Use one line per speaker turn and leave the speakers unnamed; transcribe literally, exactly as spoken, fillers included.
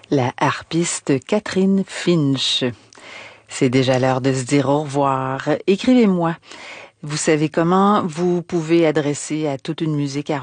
la harpiste Catherine Finch. C'est déjà l'heure de se dire au revoir. Écrivez-moi. Vous savez comment vous pouvez adresser à toute une musique à